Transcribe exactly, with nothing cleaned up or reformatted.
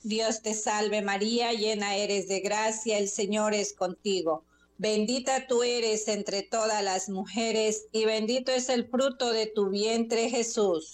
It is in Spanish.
Dios te salve María, llena eres de gracia, el Señor es contigo. Bendita tú eres entre todas las mujeres y bendito es el fruto de tu vientre, Jesús.